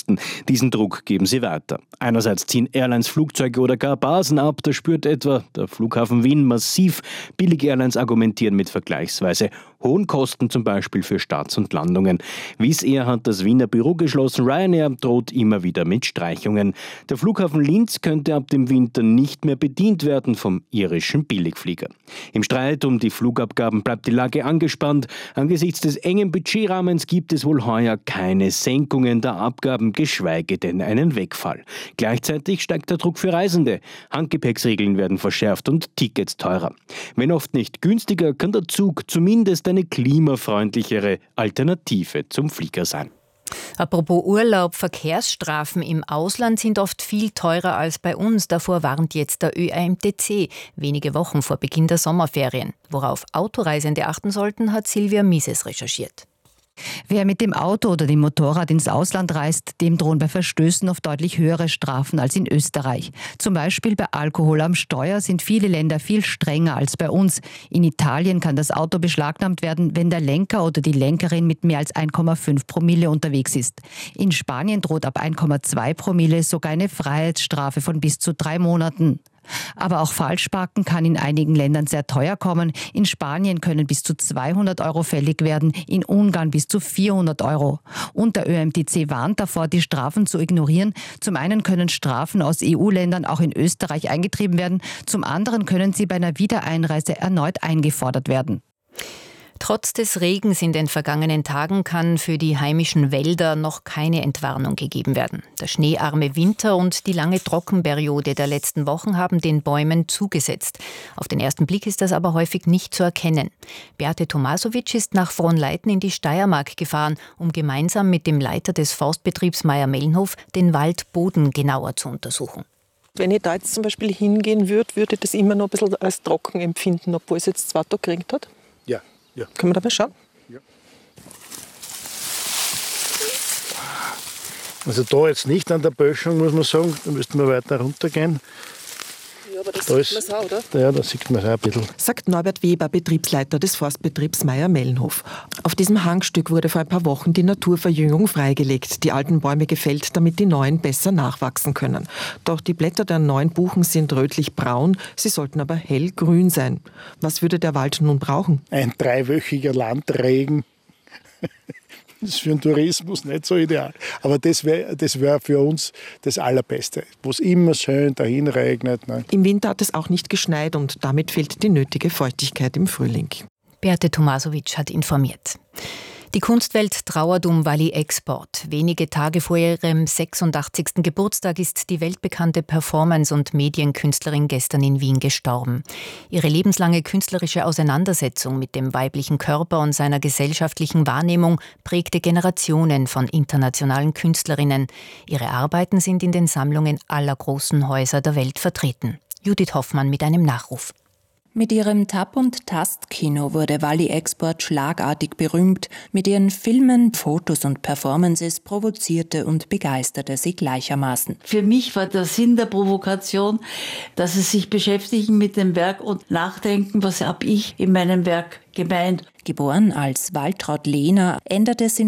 Lohnkosten. Diesen Druck geben sie weiter. Einerseits ziehen Airlines Flugzeuge oder gar Basen ab, da spürt etwa der Flughafen Wien massiv. Billig-Airlines argumentieren mit vergleichsweise hohen Kosten, zum Beispiel für Starts und Landungen. Wizz Air hat das Wiener Büro geschlossen, Ryanair droht immer wieder mit Streichungen. Der Flughafen Linz könnte ab dem Winter nicht mehr bedient werden vom irischen Billigflieger. Im Streit um die Flugabgaben bleibt die Lage angespannt. Angesichts des engen Budgetrahmens gibt es wohl heuer keine Senkungen der Abgaben, geschweige denn einen Wegfall. Gleichzeitig steigt der Druck für Reisende. Handgepäcksregeln werden verschärft und Tickets teurer. Wenn oft nicht günstiger, kann der Zug zumindest eine klimafreundlichere Alternative zum Flieger sein. Apropos Urlaub, Verkehrsstrafen im Ausland sind oft viel teurer als bei uns. Davor warnt jetzt der ÖAMTC, wenige Wochen vor Beginn der Sommerferien. Worauf Autoreisende achten sollten, hat Silvia Mises recherchiert. Wer mit dem Auto oder dem Motorrad ins Ausland reist, dem drohen bei Verstößen oft deutlich höhere Strafen als in Österreich. Zum Beispiel bei Alkohol am Steuer sind viele Länder viel strenger als bei uns. In Italien kann das Auto beschlagnahmt werden, wenn der Lenker oder die Lenkerin mit mehr als 1,5 Promille unterwegs ist. In Spanien droht ab 1,2 Promille sogar eine Freiheitsstrafe von bis zu 3 Monaten. Aber auch Falschparken kann in einigen Ländern sehr teuer kommen. In Spanien können bis zu 200 Euro fällig werden, in Ungarn bis zu 400 Euro. Und der ÖMTC warnt davor, die Strafen zu ignorieren. Zum einen können Strafen aus EU-Ländern auch in Österreich eingetrieben werden, zum anderen können sie bei einer Wiedereinreise erneut eingefordert werden. Trotz des Regens in den vergangenen Tagen kann für die heimischen Wälder noch keine Entwarnung gegeben werden. Der schneearme Winter und die lange Trockenperiode der letzten Wochen haben den Bäumen zugesetzt. Auf den ersten Blick ist das aber häufig nicht zu erkennen. Beate Tomasovic ist nach Frohnleiten in die Steiermark gefahren, um gemeinsam mit dem Leiter des Forstbetriebs Mayr-Melnhof den Waldboden genauer zu untersuchen. Wenn ich da jetzt zum Beispiel hingehen würde, würde ich das immer noch ein bisschen als trocken empfinden, obwohl es jetzt 2 Tage geregnet hat. Ja. Können wir da mal schauen? Ja. Also da jetzt nicht an der Böschung, muss man sagen, da müssten wir weiter runtergehen. Ja, aber das sieht man auch, oder? Ja, da sieht man es auch ein bisschen. Sagt Norbert Weber, Betriebsleiter des Forstbetriebs Mayr-Melnhof. Auf diesem Hangstück wurde vor ein paar Wochen die Naturverjüngung freigelegt, die alten Bäume gefällt, damit die neuen besser nachwachsen können. Doch die Blätter der neuen Buchen sind rötlich-braun, sie sollten aber hellgrün sein. Was würde der Wald nun brauchen? Ein 3-wöchiger Landregen. Das ist für den Tourismus nicht so ideal. Aber das wär für uns das Allerbeste, wo es immer schön dahin regnet. Ne? Im Winter hat es auch nicht geschneit und damit fehlt die nötige Feuchtigkeit im Frühling. Beate Tomasovic hat informiert. Die Kunstwelt trauert um Wally Export. Wenige Tage vor ihrem 86. Geburtstag ist die weltbekannte Performance- und Medienkünstlerin gestern in Wien gestorben. Ihre lebenslange künstlerische Auseinandersetzung mit dem weiblichen Körper und seiner gesellschaftlichen Wahrnehmung prägte Generationen von internationalen Künstlerinnen. Ihre Arbeiten sind in den Sammlungen aller großen Häuser der Welt vertreten. Judith Hoffmann mit einem Nachruf. Mit ihrem Tap- und Tastkino wurde Wally Export schlagartig berühmt. Mit ihren Filmen, Fotos und Performances provozierte und begeisterte sie gleichermaßen. Für mich war der Sinn der Provokation, dass sie sich beschäftigen mit dem Werk und nachdenken, was habe ich in meinem Werk gemeint. Geboren als Waltraud Lehner, änderte sie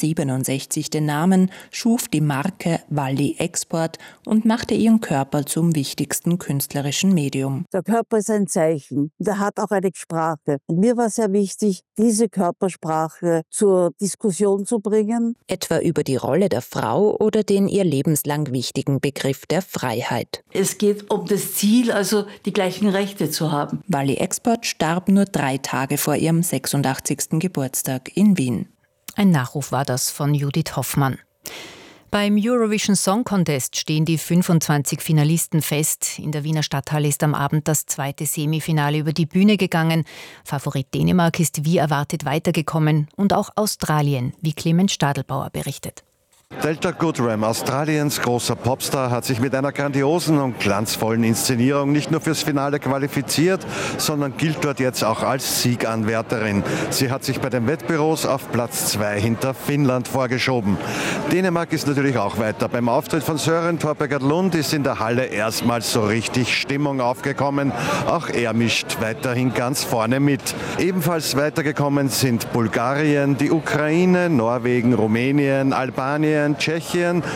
1967 den Namen, schuf die Marke Wally Export und machte ihren Körper zum wichtigsten künstlerischen Medium. Der Körper ist ein Zeichen, der hat auch eine Sprache. Und mir war sehr wichtig, diese Körpersprache zur Diskussion zu bringen. Etwa über die Rolle der Frau oder den ihr lebenslang wichtigen Begriff der Freiheit. Es geht um das Ziel, also die gleichen Rechte zu haben. Wally Export starb nur 3 Tage vor ihrem 86. Geburtstag in Wien. Ein Nachruf war das von Judith Hoffmann. Beim Eurovision Song Contest stehen die 25 Finalisten fest. In der Wiener Stadthalle ist am Abend das 2. Semifinale über die Bühne gegangen. Favorit Dänemark ist wie erwartet weitergekommen und auch Australien, wie Clemens Stadelbauer berichtet. Delta Goodrem, Australiens großer Popstar, hat sich mit einer grandiosen und glanzvollen Inszenierung nicht nur fürs Finale qualifiziert, sondern gilt dort jetzt auch als Sieganwärterin. Sie hat sich bei den Wettbüros auf Platz 2 hinter Finnland vorgeschoben. Dänemark ist natürlich auch weiter. Beim Auftritt von Søren Torpegaard Lund ist in der Halle erstmals so richtig Stimmung aufgekommen. Auch er mischt weiterhin ganz vorne mit. Ebenfalls weitergekommen sind Bulgarien, die Ukraine, Norwegen, Rumänien, Albanien, Tschechien